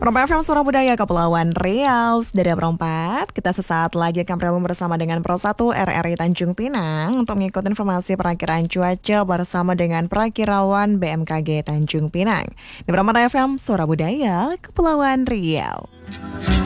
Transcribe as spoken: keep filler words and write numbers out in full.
Perempat F M Suara Budaya Kepulauan Riau. Dari Perempat, kita sesaat lagi akan bergabung bersama dengan Pro satu R R I Tanjung Pinang untuk mengikuti informasi perakiraan cuaca bersama dengan Perakirawan B M K G Tanjung Pinang. Di Perempat F M Suara Budaya Kepulauan Riau.